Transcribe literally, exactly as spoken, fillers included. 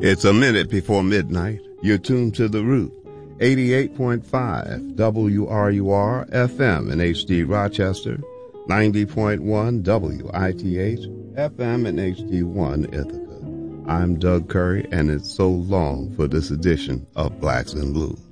It's a minute before midnight. You're tuned to The Root, eighty-eight point five W R U R F M in H D Rochester, ninety point one W I T H F M in H D one Ithaca. I'm Doug Curry, and it's so long for this edition of Blacks in Blue.